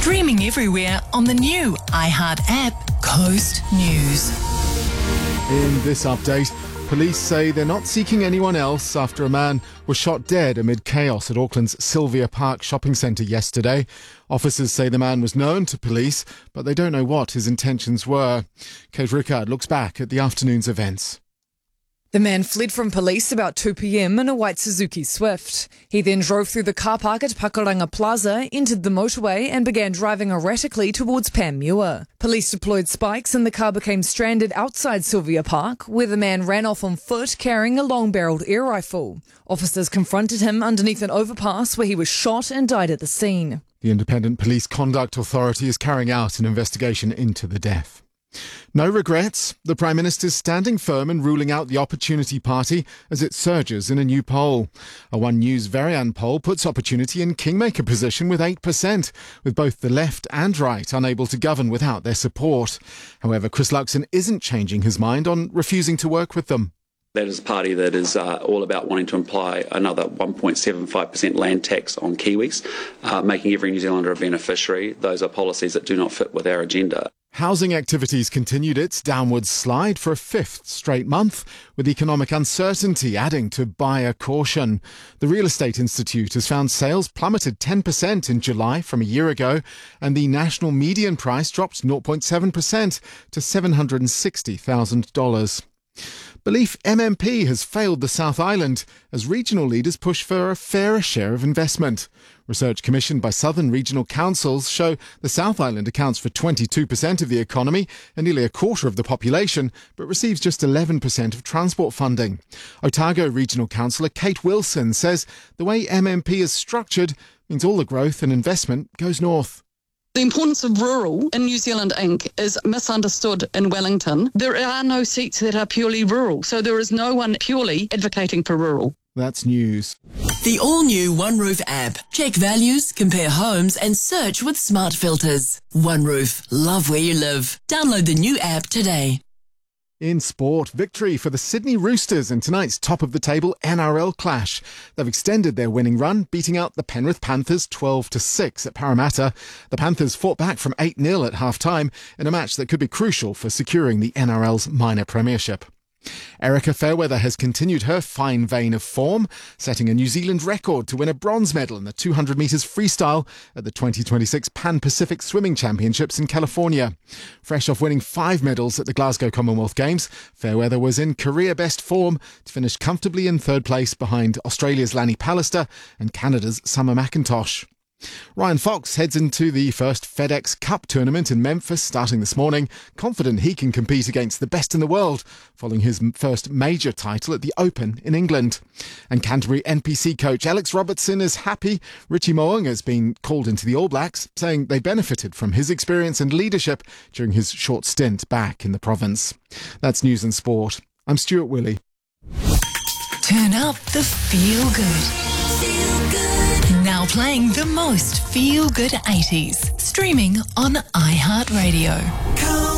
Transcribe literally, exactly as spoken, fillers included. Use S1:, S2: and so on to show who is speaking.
S1: Streaming everywhere on the new iHeart app, Coast News.
S2: In this update, police say they're not seeking anyone else after a man was shot dead amid chaos at Auckland's Sylvia Park shopping centre yesterday. Officers say the man was known to police, but they don't know what his intentions were. Kate Rickard looks back at the afternoon's events.
S3: The man fled from police about two p.m. in a white Suzuki Swift. He then drove through the car park at Pakuranga Plaza, entered the motorway and began driving erratically towards Panmure. Police deployed spikes and the car became stranded outside Sylvia Park, where the man ran off on foot carrying a long-barrelled air rifle. Officers confronted him underneath an overpass where he was shot and died at the scene.
S2: The Independent Police Conduct Authority is carrying out an investigation into the death. No regrets. The Prime Minister's standing firm in ruling out the Opportunity Party as it surges in a new poll. A One News Varian poll puts Opportunity in kingmaker position with eight percent, with both the left and right unable to govern without their support. However, Chris Luxon isn't changing his mind on refusing to work with them.
S4: That is a party that is uh, all about wanting to imply another one point seven five percent land tax on Kiwis, uh, making every New Zealander a beneficiary. Those are policies that do not fit with our agenda.
S2: Housing activities continued its downward slide for a fifth straight month, with economic uncertainty adding to buyer caution. The Real Estate Institute has found sales plummeted ten percent in July from a year ago, and the national median price dropped zero point seven percent to seven hundred sixty thousand dollars. Belief M M P has failed the South Island as regional leaders push for a fairer share of investment. Research commissioned by Southern Regional Councils show the South Island accounts for twenty-two percent of the economy and nearly a quarter of the population, but receives just eleven percent of transport funding. Otago Regional Councillor Kate Wilson says the way M M P is structured means all the growth and investment goes north.
S5: The importance of rural in New Zealand Incorporated is misunderstood in Wellington. There are no seats that are purely rural, so there is no one purely advocating for rural.
S2: That's news.
S1: The all-new OneRoof app. Check values, compare homes and search with smart filters. OneRoof. Love where you live. Download the new app today.
S2: In sport, victory for the Sydney Roosters in tonight's top-of-the-table N R L clash. They've extended their winning run, beating out the Penrith Panthers twelve to six at Parramatta. The Panthers fought back from eight nil at half-time in a match that could be crucial for securing the N R L's minor premiership. Erica Fairweather has continued her fine vein of form, setting a New Zealand record to win a bronze medal in the two hundred metres freestyle at the twenty twenty-six Pan-Pacific Swimming Championships in California. Fresh off winning five medals at the Glasgow Commonwealth Games, Fairweather was in career-best form to finish comfortably in third place behind Australia's Lanny Pallister and Canada's Summer McIntosh. Ryan Fox heads into the first FedEx Cup tournament in Memphis starting this morning, confident he can compete against the best in the world, following his first major title at the Open in England. And Canterbury N P C coach Alex Robertson is happy Richie Mo'unga has been called into the All Blacks, saying they benefited from his experience and leadership during his short stint back in the province. That's news and sport. I'm Stuart Willey.
S1: Turn up the feel good. Feel good. Now playing the most feel good eighties. Streaming on iHeartRadio.